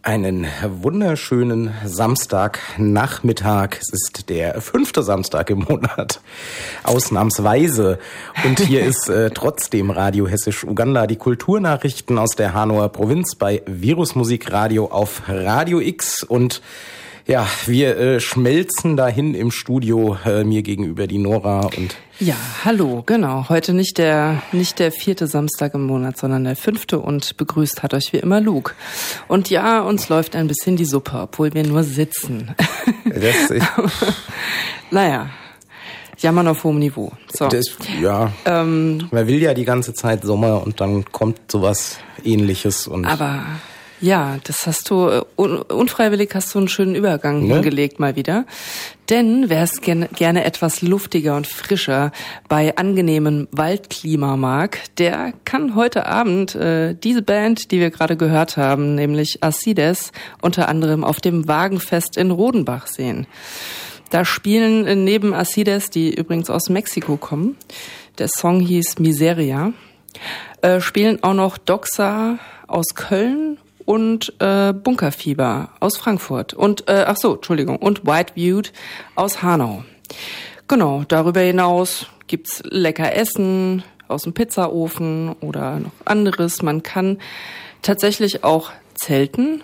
Einen wunderschönen Samstagnachmittag. Es ist der 5. Samstag im Monat. Ausnahmsweise. Und hier ist trotzdem Radio Hessisch Uganda, die Kulturnachrichten aus der Hanoer Provinz bei Virusmusik Radio auf Radio X. Und ja, wir schmelzen dahin im Studio, mir gegenüber die Nora und... Ja, hallo, genau. Heute nicht der 4. Samstag im Monat, sondern der 5. und begrüßt hat euch wie immer Luke. Und ja, uns läuft ein bisschen die Suppe, obwohl wir nur sitzen. Naja, jammern auf hohem Niveau. So. Man will ja die ganze Zeit Sommer und dann kommt sowas Ähnliches. Aber... Ja, das hast du, unfreiwillig hast du einen schönen Übergang hingelegt mal wieder. Denn wer es gerne etwas luftiger und frischer bei angenehmem Waldklima mag, der kann heute Abend diese Band, die wir gerade gehört haben, nämlich Acides, unter anderem auf dem Wagenfest in Rodenbach sehen. Da spielen neben Acides, die übrigens aus Mexiko kommen, der Song hieß Miseria, spielen auch noch Doxa aus Köln und Bunkerfieber aus Frankfurt und und White Viewed aus Hanau. Genau, darüber hinaus gibt's lecker Essen aus dem Pizzaofen oder noch anderes. Man kann tatsächlich auch zelten.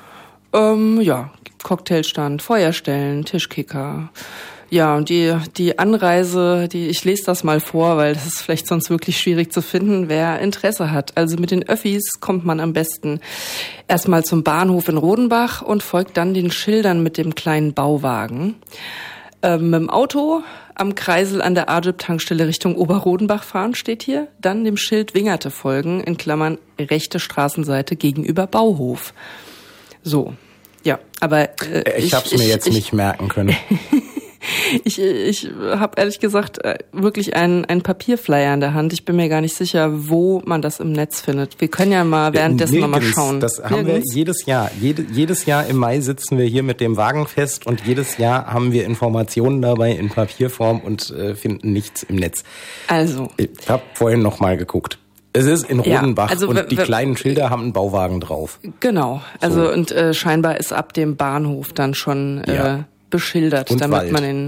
Cocktailstand, Feuerstellen, Tischkicker. Ja, und die Anreise, ich lese das mal vor, weil das ist vielleicht sonst wirklich schwierig zu finden, wer Interesse hat. Also mit den Öffis kommt man am besten erstmal zum Bahnhof in Rodenbach und folgt dann den Schildern mit dem kleinen Bauwagen. Mit dem Auto am Kreisel an der Adlib-Tankstelle Richtung Oberrodenbach fahren, steht hier. Dann dem Schild Wingerte folgen, in Klammern rechte Straßenseite gegenüber Bauhof. So, ja, aber... ich hab's mir jetzt nicht merken können. Ich habe ehrlich gesagt wirklich einen Papierflyer in der Hand. Ich bin mir gar nicht sicher, wo man das im Netz findet. Wir können ja mal währenddessen nochmal schauen. Das haben wir jedes Jahr. Jedes Jahr im Mai sitzen wir hier mit dem Wagenfest und jedes Jahr haben wir Informationen dabei in Papierform und finden nichts im Netz. Also. Ich habe vorhin nochmal geguckt. Es ist in Rodenbach und die kleinen Schilder haben einen Bauwagen drauf. Genau. Also so. Und scheinbar ist ab dem Bahnhof dann schon... beschildert, und damit Wald.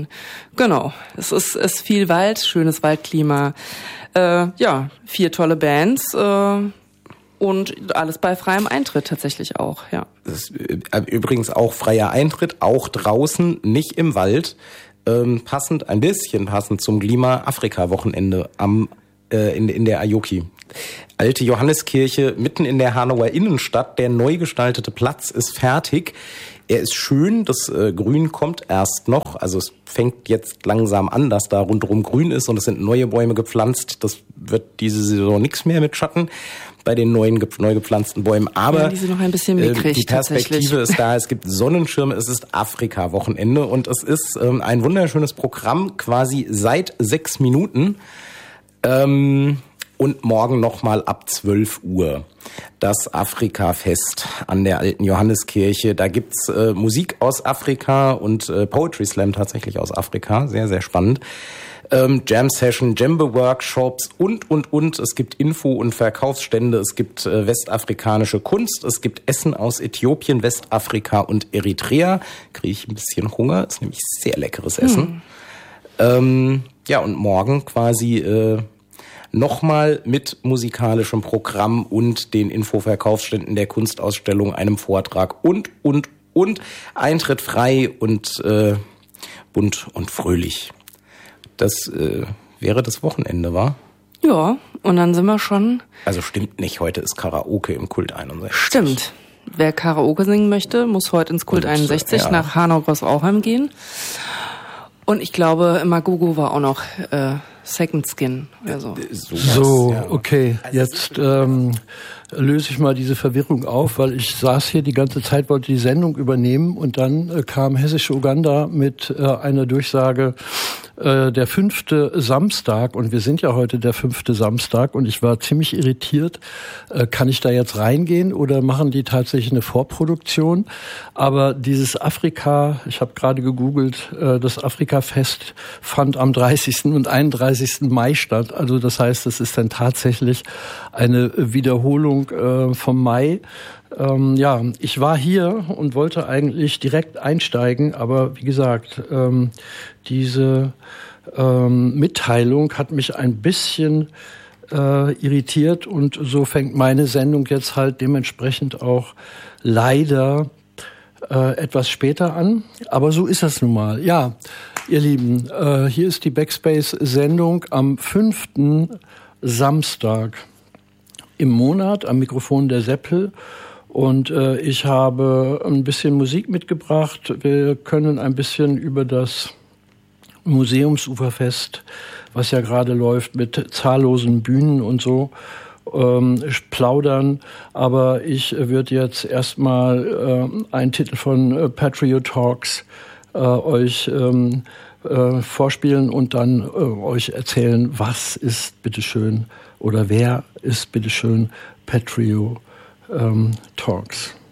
Es ist viel Wald, schönes Waldklima, 4 tolle Bands und alles bei freiem Eintritt tatsächlich auch, ja. Das ist übrigens auch freier Eintritt, auch draußen, nicht im Wald, passend zum Klima-Afrika-Wochenende in der Ayoki. Alte Johanneskirche mitten in der Hanauer Innenstadt, der neu gestaltete Platz ist fertig. Er ist schön, das Grün kommt erst noch, also es fängt jetzt langsam an, dass da rundherum grün ist und es sind neue Bäume gepflanzt. Das wird diese Saison nichts mehr mit Schatten bei den neu gepflanzten Bäumen. Aber die sind noch ein bisschen mickrig, die Perspektive ist da, es gibt Sonnenschirme, es ist Afrika-Wochenende und es ist ein wunderschönes Programm, quasi seit 6 Minuten. Und morgen nochmal ab 12 Uhr das Afrika-Fest an der alten Johanneskirche. Da gibt's Musik aus Afrika und Poetry Slam tatsächlich aus Afrika. Sehr, sehr spannend. Jam-Session, Djembe-Workshops und. Es gibt Info- und Verkaufsstände. Es gibt westafrikanische Kunst. Es gibt Essen aus Äthiopien, Westafrika und Eritrea. Kriege ich ein bisschen Hunger. Ist nämlich sehr leckeres Essen. Und morgen quasi... nochmal mit musikalischem Programm und den Infoverkaufsständen der Kunstausstellung, einem Vortrag und. Eintritt frei und bunt und fröhlich. Das wäre das Wochenende, wa? Ja, und dann sind wir schon... Also stimmt nicht, heute ist Karaoke im Kult 61. Stimmt. Wer Karaoke singen möchte, muss heute ins Kult 61 nach Hanau-Groß-Auheim gehen. Und ich glaube, Magogo war auch noch Second Skin. Also. Okay. Jetzt löse ich mal diese Verwirrung auf, weil ich saß hier die ganze Zeit, wollte die Sendung übernehmen und dann kam Hessische Uganda mit einer Durchsage, der 5. Samstag, und wir sind ja heute der 5. Samstag, und ich war ziemlich irritiert. Kann ich da jetzt reingehen oder machen die tatsächlich eine Vorproduktion? Aber dieses Afrika, ich habe gerade gegoogelt, das Afrika-Fest fand am 30. und 31. Mai statt. Also das heißt, es ist dann tatsächlich eine Wiederholung vom Mai. Ich war hier und wollte eigentlich direkt einsteigen, aber wie gesagt, diese Mitteilung hat mich ein bisschen irritiert und so fängt meine Sendung jetzt halt dementsprechend auch leider etwas später an. Aber so ist das nun mal. Ja, ihr Lieben, hier ist die Backspace-Sendung am 5. Samstag im Monat am Mikrofon der Seppel. Und ich habe ein bisschen Musik mitgebracht. Wir können ein bisschen über das Museumsuferfest, was ja gerade läuft, mit zahllosen Bühnen und so, plaudern. Aber ich würde jetzt erstmal einen Titel von Patriot Talks euch vorspielen und dann euch erzählen, was ist bitteschön oder wer ist bitteschön Patriot Talks.